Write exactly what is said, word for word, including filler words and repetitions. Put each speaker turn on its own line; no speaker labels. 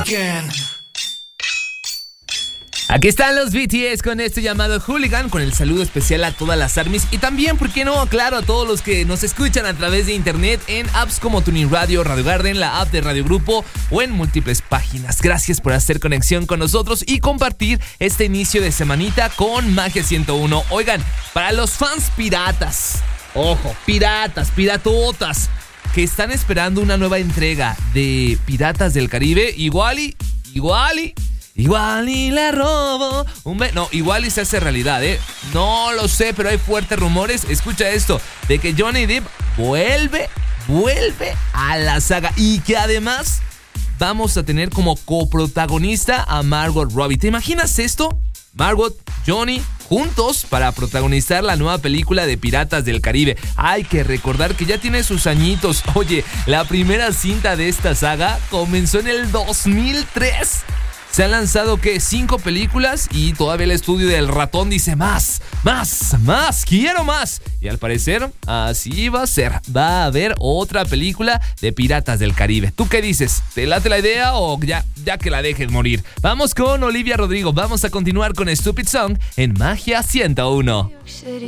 again.
Aquí están los B T S con este llamado Hooligan, con el saludo especial a todas las ARMYs y también, ¿por qué no? Claro, a todos los que nos escuchan a través de internet en apps como Tuning Radio, Radio Garden, la app de Radio Grupo o en múltiples páginas. Gracias por hacer conexión con nosotros y compartir este inicio de semanita con Magia ciento uno. Oigan, para los fans piratas, ojo, piratas, piratotas, que están esperando una nueva entrega de Piratas del Caribe, igual y, igual y... Igual y la robo. Un be- no, igual y se hace realidad, ¿eh? No lo sé, pero hay fuertes rumores. Escucha esto, de que Johnny Depp vuelve, vuelve a la saga. Y que además vamos a tener como coprotagonista a Margot Robbie. ¿Te imaginas esto? Margot, Johnny, juntos para protagonizar la nueva película de Piratas del Caribe. Hay que recordar que ya tiene sus añitos. Oye, la primera cinta de esta saga comenzó en el dos mil tres. Se han lanzado, ¿qué? Cinco películas y todavía el estudio del ratón dice más, más, más, quiero más. Y al parecer, así va a ser. Va a haber otra película de Piratas del Caribe. ¿Tú qué dices? ¿Te late la idea o ya, ya que la dejes morir? Vamos con Olivia Rodrigo. Vamos a continuar con Stupid Song en Magia ciento uno.